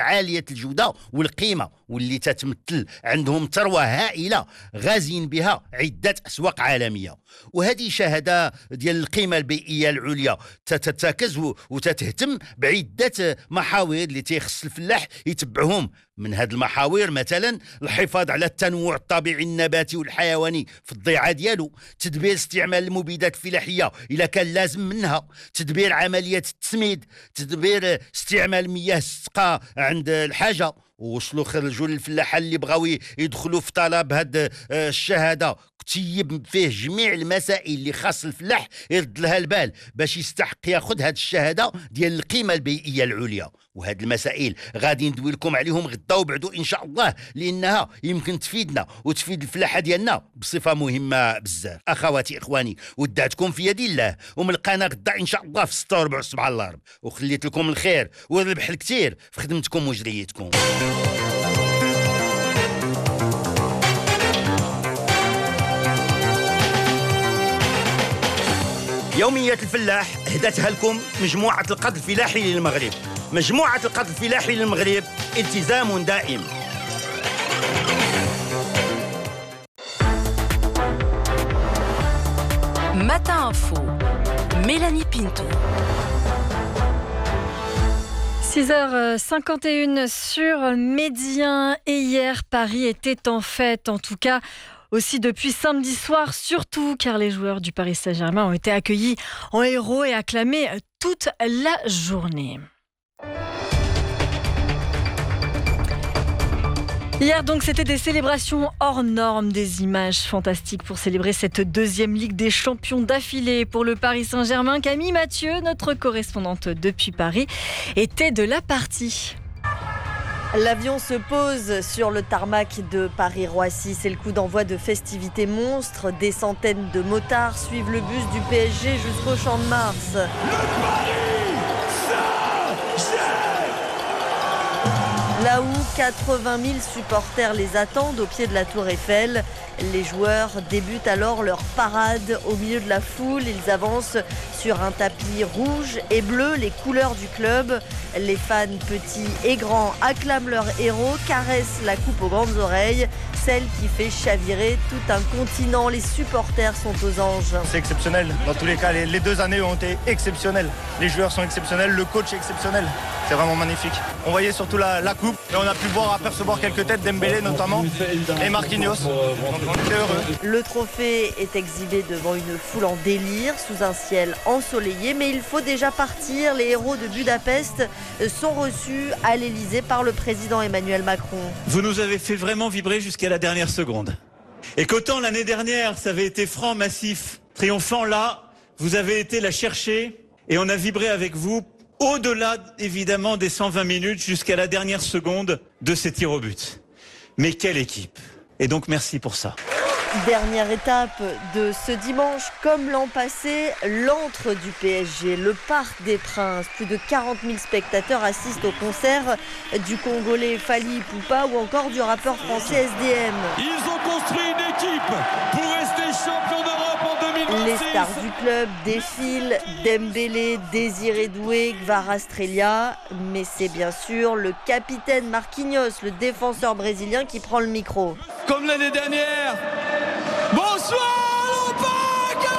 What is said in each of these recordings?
عالية الجودة والقيمة، واللي تتمثل عندهم ثروة هائلة غازين بها عدة أسواق عالمية. وهذه شهادة ديال القيمة البيئية العليا تتركز وتتهتم بعدة محاور اللي تيخص الفلاح يتبعهم. من هذه المحاور مثلا الحفاظ على التنوع الطبيعي النباتي والحيواني في الضيعة ديالو، تدبير استعمال المبيدات الفلاحية إذا كان لازم منها، تدبير عمليات التسميد، تدبير استعمال مياه السقا عند الحاجة. ووصلوا خرجوا للفلاحه اللي بغاو يدخلوا في طلب هاد الشهاده كتيب فيه جميع المسائل اللي خاص الفلاح يرد لها البال باش يستحق ياخذ هاد الشهاده ديال القيمه البيئيه العليا. وهاد المسائل غادي ندوي لكم عليهم غدا وبعدو ان شاء الله، لانها يمكن تفيدنا وتفيد الفلاحه ديالنا بصفه مهمه بزاف. اخواتي اخواني، ودعتكم في يد الله، ومن القناه غدا ان شاء الله في 46 سبحان الله رب، وخليت لكم الخير والربح الكثير في خدمتكم وجريتكم. يومية الفلاح هدتها لكم مجموعة القد الفلاحي للمغرب. مجموعة القد الفلاحي للمغرب، التزام دائم. Matin Info, Mélanie Pinto. 6h51 sur Médien. Et hier, Paris était en fête, en tout cas aussi depuis samedi soir, surtout car les joueurs du Paris Saint-Germain ont été accueillis en héros et acclamés toute la journée. Hier donc, c'était des célébrations hors normes, des images fantastiques pour célébrer cette deuxième Ligue des Champions d'affilée pour le Paris Saint-Germain. Camille Mathieu, notre correspondante depuis Paris, était de la partie. L'avion se pose sur le tarmac de Paris-Roissy. C'est le coup d'envoi de festivités monstres. Des centaines de motards suivent le bus du PSG jusqu'au Champ de Mars. Là où 80 000 supporters les attendent au pied de la Tour Eiffel, les joueurs débutent alors leur parade au milieu de la foule. Ils avancent sur un tapis rouge et bleu, les couleurs du club. Les fans petits et grands acclament leur héros, caressent la coupe aux grandes oreilles, celle qui fait chavirer tout un continent. Les supporters sont aux anges. C'est exceptionnel. Dans tous les cas, les 2 années ont été exceptionnelles. Les joueurs sont exceptionnels, le coach est exceptionnel. C'est vraiment magnifique. On voyait surtout la coupe et on a pu apercevoir quelques têtes, Dembélé notamment et Marquinhos. Donc on était heureux. Le trophée est exhibé devant une foule en délire sous un ciel ensoleillé, mais il faut déjà partir. Les héros de Budapest sont reçus à l'Elysée par le président Emmanuel Macron. Vous nous avez fait vraiment vibrer jusqu'à la dernière seconde. Et qu'autant l'année dernière, ça avait été franc, massif, triomphant, là, vous avez été la chercher et on a vibré avec vous au-delà évidemment des 120 minutes jusqu'à la dernière seconde de ces tirs au but. Mais quelle équipe! Et donc merci pour ça. Dernière étape de ce dimanche, comme l'an passé, l'antre du PSG, le Parc des Princes. Plus de 40 000 spectateurs assistent au concert du Congolais Fally Ipupa ou encore du rappeur français SDM. Ils ont construit une équipe pour rester champion d'Europe en 2026. Les stars du club défilent, Dembélé, Désiré Doué, Kvaratskhelia, mais c'est bien sûr le capitaine Marquinhos, le défenseur brésilien, qui prend le micro. Comme l'année dernière, bonsoir Lopaga!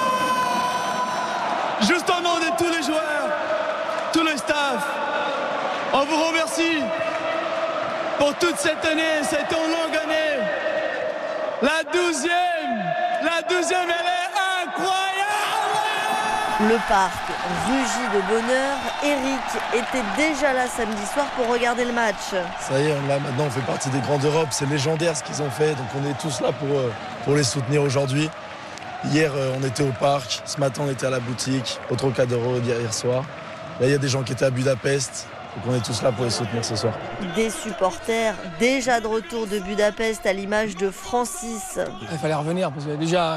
Juste en nom de tous les joueurs, tout le staff, on vous remercie pour toute cette année, cette longue année. La 12e, elle est incroyable! Le parc rugit de bonheur. Eric était déjà là samedi soir pour regarder le match. Ça y est, là maintenant on fait partie des grands d'Europe. C'est légendaire ce qu'ils ont fait, donc on est tous là pour les soutenir aujourd'hui. Hier on était au parc, ce matin on était à la boutique, au Trocadéro hier soir. Là il y a des gens qui étaient à Budapest. Donc on est tous là pour les soutenir ce soir. Des supporters déjà de retour de Budapest à l'image de Francis. Il fallait revenir parce que déjà